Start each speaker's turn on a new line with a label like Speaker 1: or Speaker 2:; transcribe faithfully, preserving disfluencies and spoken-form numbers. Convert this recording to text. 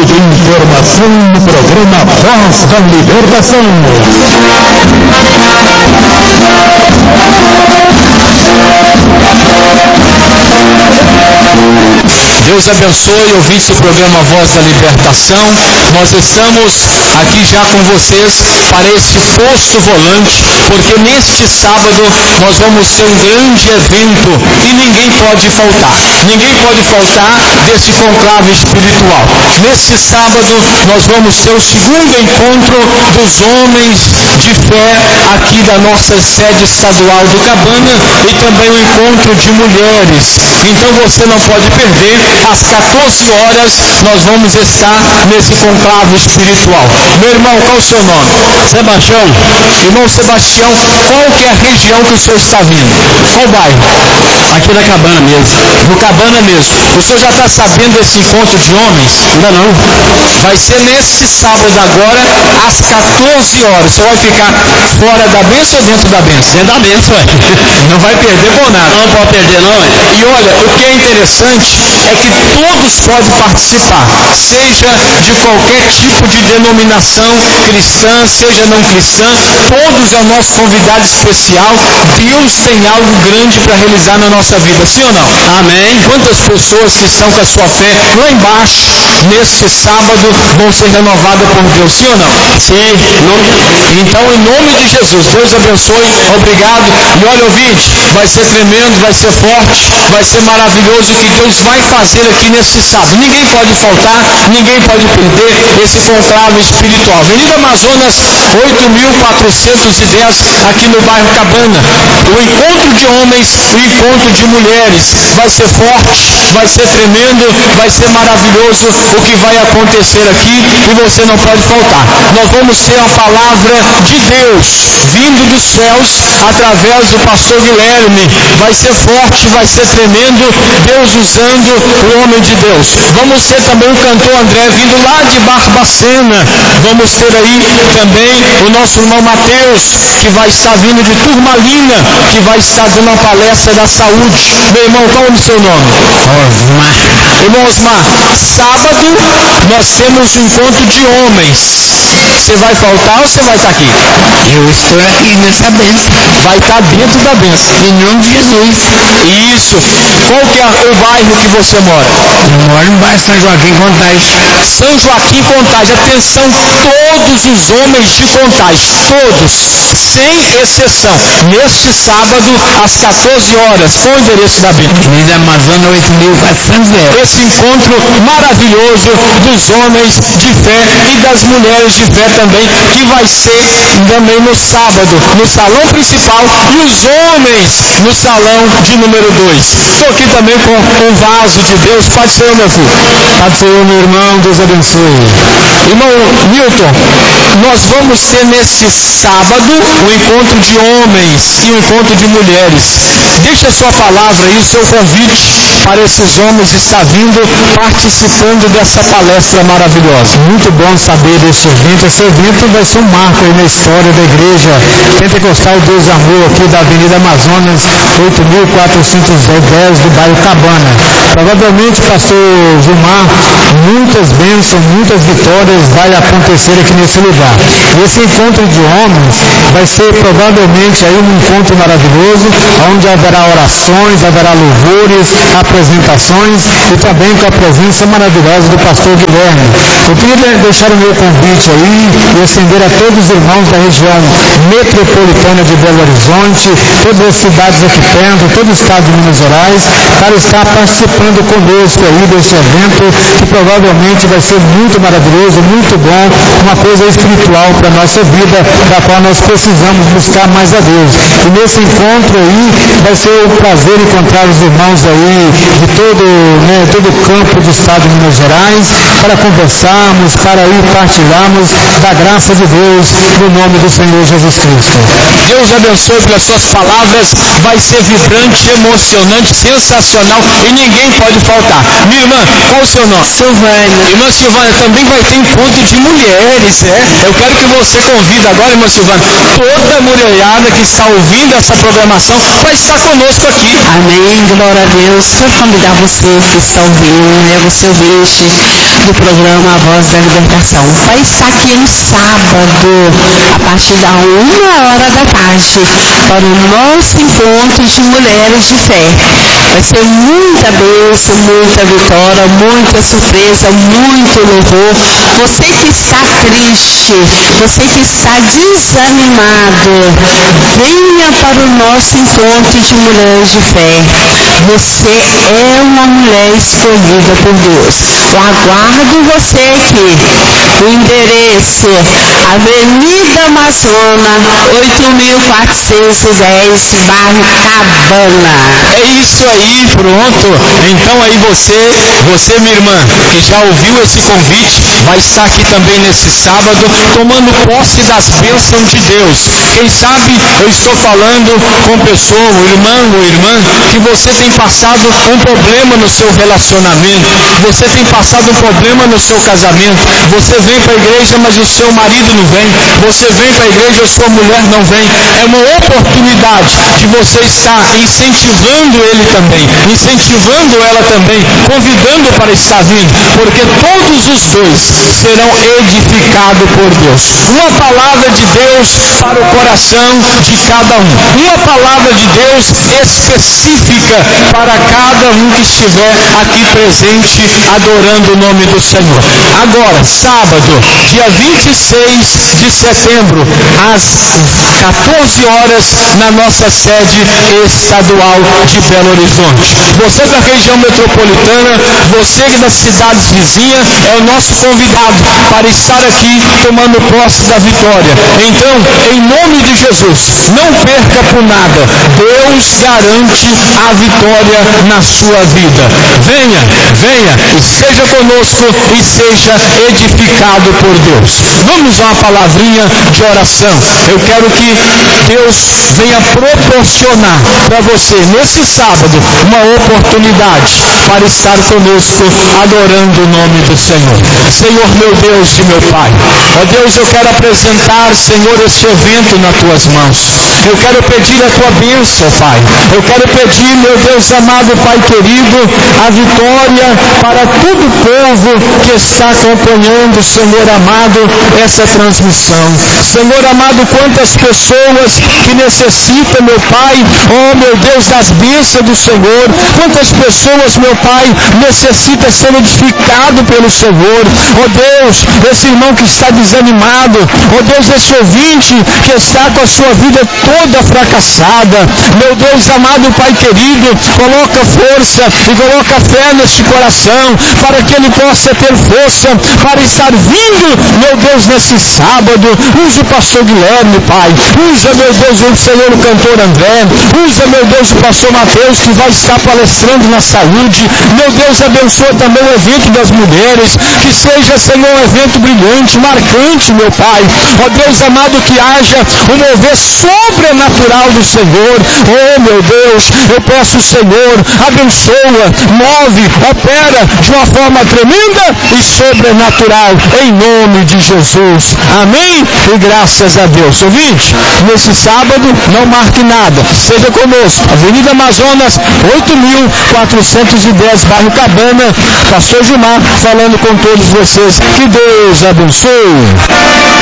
Speaker 1: de informação no programa Voz da Libertação.
Speaker 2: Deus abençoe, ouvintes do programa Voz da Libertação. Nós estamos aqui já com vocês para esse posto volante, porque neste sábado nós vamos ter um grande evento e ninguém pode faltar. Ninguém pode faltar desse conclave espiritual. Neste sábado nós vamos ter o segundo encontro dos homens de fé aqui da nossa sede estadual do Cabana e também o encontro de mulheres. Então você não pode perder. Às quatorze horas nós vamos estar nesse conclave espiritual. Meu irmão, qual é o seu nome?
Speaker 3: Sebastião.
Speaker 2: Irmão Sebastião, qual que é a região que o senhor está vindo? Qual bairro?
Speaker 3: Aqui na Cabana mesmo.
Speaker 2: No Cabana mesmo. O senhor já está sabendo desse encontro de homens?
Speaker 3: Ainda não.
Speaker 2: Vai ser neste sábado agora, às quatorze horas. Você vai ficar fora da bênção ou dentro da bênção?
Speaker 3: Dentro da bênção, ué.
Speaker 2: Não vai perder por nada.
Speaker 3: Não pode perder não, ué.
Speaker 2: E olha, o que é interessante é que todos podem participar, seja de qualquer tipo de denominação cristã, seja não cristã, todos é o nosso convidado especial. Deus tem algo grande para realizar na nossa vida, sim ou não?
Speaker 3: Amém.
Speaker 2: Quantas pessoas que estão com a sua fé lá embaixo, neste sábado, vão ser renovadas por Deus, sim ou não?
Speaker 3: Sim.
Speaker 2: Então, em nome de Jesus, Deus abençoe, obrigado. E olha, ouvinte, vai ser tremendo, vai ser forte, vai ser maravilhoso o que Deus vai fazer aqui nesse sábado. Ninguém pode faltar, ninguém pode perder esse conclave espiritual. Avenida Amazonas, oito mil quatrocentos e dez, aqui no bairro Cabana. O encontro de homens, o encontro de mulheres. Vai ser forte, vai ser tremendo, vai ser maravilhoso o que vai acontecer aqui e você não pode faltar. Nós vamos ter a palavra de Deus vindo dos céus através do pastor Guilherme. Vai ser forte, vai ser tremendo, Deus usando o homem de Deus. Vamos ter também o cantor André vindo lá de Barbacena. Vamos ter aí também o nosso irmão Mateus, que vai estar vindo de Turmalina, que vai estar dando uma palestra da saúde. Meu irmão, qual é o seu nome?
Speaker 3: Osmar.
Speaker 2: Irmão Osmar, sábado nós temos um encontro de homens. Você vai faltar ou você vai estar aqui?
Speaker 3: Eu estou aqui nessa bênção.
Speaker 2: Vai estar dentro da bênção.
Speaker 3: Em nome de Jesus.
Speaker 2: Isso. Qual que é o bairro que você mora?
Speaker 3: Eu moro no bairro São Joaquim Contagem.
Speaker 2: São Joaquim Contagem. Atenção, todos os homens de Contagem, todos, sem exceção, neste sábado, às quatorze horas, qual o endereço da Bíblia?
Speaker 3: Avenida Amazonas, oito mil quatrocentos e dez.
Speaker 2: Esse encontro maravilhoso dos homens de fé e das mulheres de fé também, que vai ser também no sábado, no salão principal, e os homens no salão de número dois. Estou aqui também com um vaso de Deus. Pode ser, meu filho.
Speaker 1: Pode ser, meu irmão, Deus abençoe.
Speaker 2: Irmão Milton, nós vamos ter nesse sábado um encontro de homens e um encontro de mulheres. Deixa a sua palavra aí, o seu convite para esses homens estar vindo, participando dessa palestra maravilhosa.
Speaker 1: Muito bom saber desse evento. Esse evento vai ser um marco aí na história da igreja Pentecostal Deus Amor, aqui da Avenida Amazonas, oito mil quatrocentos e dez, do bairro Cabana. Provavelmente, pastor Gilmar, muitas bênçãos, muitas vitórias vai acontecer aqui nesse lugar. Esse encontro de homens vai ser provavelmente aí um encontro maravilhoso, onde haverá orações, haverá louvores, apresentações e também com a presença maravilhosa do pastor Guilherme. Eu queria deixar o meu convite aí e estender a todos os irmãos da região metropolitana de Belo Horizonte, todas as cidades aqui perto, todo o estado de Minas Gerais, para estar participando conosco aí desse evento, que provavelmente vai ser muito maravilhoso, muito bom, uma coisa espiritual para a nossa vida, da qual nós precisamos buscar mais a Deus. E nesse encontro aí, vai ser um prazer encontrar os irmãos aí de todo, né, todo o campo do estado de Minas Gerais, para conversarmos, para ir partilharmos da graça de Deus, no nome do Senhor Jesus Cristo.
Speaker 2: Deus abençoe pelas suas palavras, vai ser vibrante, emocionante, sensacional e ninguém pode faltar. Minha irmã, qual o seu nome?
Speaker 3: Silvânia.
Speaker 2: Irmã Silvânia, também vai ter encontro de mulheres, é? Eu quero que você convida agora, irmã Silvânia, toda a mulherada que está ouvindo essa programação vai estar conosco aqui.
Speaker 3: Amém, glória a Deus. Quero convidar você que está ouvindo, é você ouvinte do programa A Voz da Libertação. Vai estar aqui no sábado, a partir da uma hora da tarde, para o nosso encontro de mulheres de fé. Vai ser muita bênção, muita vitória, muita surpresa, muito louvor. Você que está triste, você que está desanimado, venha para o nosso encontro de mulheres de fé. Você é uma mulher escolhida por Deus. Eu aguardo você aqui. O endereço: Avenida Amazonas, oito mil quatrocentos e dez, bairro Cabana.
Speaker 2: É isso aí, pronto. Então aí você, você minha irmã, que já ouviu esse convite, vai estar aqui também nesse sábado, tomando posse das bênçãos de Deus. Quem sabe eu estou falando com pessoa, um irmão ou irmã, que você tem passado um problema no seu relacionamento, você tem passado um problema no seu casamento, você vem para a igreja, mas o seu marido não vem, você vem para a igreja, a sua mulher não vem. É uma oportunidade de você estar incentivando ele também, incentivando ela também, convidando para estar vindo, porque todos os dois serão edificados por Deus. Uma palavra de Deus para o coração de cada um, uma palavra de Deus específica para cada um que estiver aqui presente adorando o nome do Senhor. Agora, sábado, dia vinte e seis de setembro, às quatorze horas, na nossa sede estadual de Belo Horizonte. Você da região metropolitana, você das cidades vizinhas, é o nosso convidado para estar aqui tomando posse da vitória. Então, em nome de Jesus, não perca por nada. Deus garante a vitória na sua vida. Venha, venha, esteja conosco e seja edificado por Deus. Vamos a uma palavrinha de oração. Eu quero que Deus venha proporcionar para você, nesse sábado, uma oportunidade para estar conosco adorando o nome do Senhor. Senhor, meu Deus e meu Pai, ó Deus, eu quero apresentar, Senhor, este evento nas tuas mãos. Eu quero pedir a tua bênção, Pai. Eu quero pedir, meu Deus amado, Pai querido, a vitória para todo o povo que está acompanhando, Senhor amado, essa transmissão. Senhor amado, quantas pessoas que necessitam, meu Pai, oh meu Deus, das bênçãos do Senhor. Quantas pessoas, meu Pai, necessitam ser edificado pelo Senhor. Oh Deus, esse irmão que está desanimado, oh Deus, esse ouvinte que está com a sua vida toda fracassada. Meu Deus amado, Pai querido, coloca força e coloca fé neste coração, para que ele possa ter força para estar vindo, meu Deus, nesse sábado. Usa o pastor Guilherme, Pai. Usa, meu Deus, o Senhor, o cantor André. Usa, meu Deus, o pastor Mateus, que vai estar palestrando na saúde. Meu Deus, abençoa também o evento das mulheres, que seja, Senhor, um evento brilhante, marcante, meu Pai. Ó Deus amado, que haja um mover sobrenatural do Senhor. Oh, meu Deus, eu peço, Senhor, abençoa, move, opera de uma forma tremenda e sobrenatural, em nome de Jesus. Amém? E graças a Deus. Ouvinte, nesse sábado, não marque nada. Seja conosco. Avenida Amazonas, oito mil quatrocentos e dez, bairro Cabana. Pastor Gilmar falando com todos vocês. Que Deus abençoe.